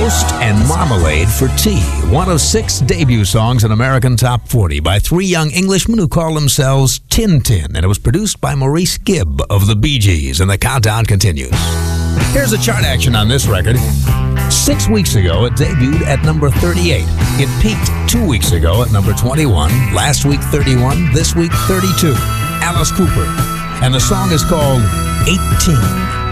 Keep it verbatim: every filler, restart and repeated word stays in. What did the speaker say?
Toast and Marmalade for Tea, one of six debut songs in American Top forty by three young Englishmen who call themselves Tin Tin, and it was produced by Maurice Gibb of the Bee Gees, and the countdown continues. Here's the chart action on this record. Six weeks ago, it debuted at number thirty-eight. It peaked two weeks ago at number twenty-one, last week thirty-one, this week thirty-two. Alice Cooper, and the song is called eighteen.